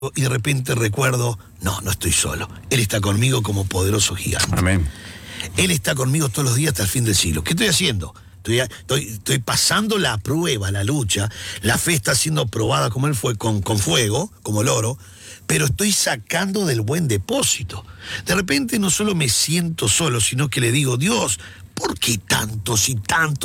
y de repente recuerdo, no estoy solo. Él está conmigo como poderoso gigante. Amén. Él está conmigo todos los días hasta el fin del siglo. ¿Qué estoy haciendo? Estoy pasando la prueba, la lucha. La fe está siendo probada como él fue, con fuego, como el oro, pero estoy sacando del buen depósito. De repente no solo me siento solo, sino que le digo, Dios, ¿por qué tantos y tantos